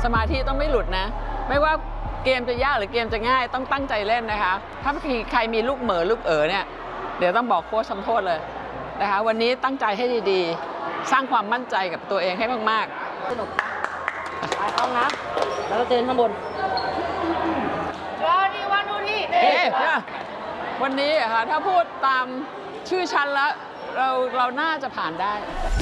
สมาธิต้องไม่หลุดนะไม่ว่าเกมจะยากหรือเกมจะง่ายต้องตั้งใจเล่นนะคะถ้าใครมีลูกเหม่อลูกเนี่ยเดี๋ยวต้องบอกโค้ชทำโทษเลยนะคะวันนี้ตั้งใจให้ดีๆสร้างความมั่นใจกับตัวเองให้มากๆสนุกไปเอานะแล้วก็เจอข้างบนวันนี้ค่ะถ้าพูดตามชื่อชั้นแล้วเราน่าจะผ่านได้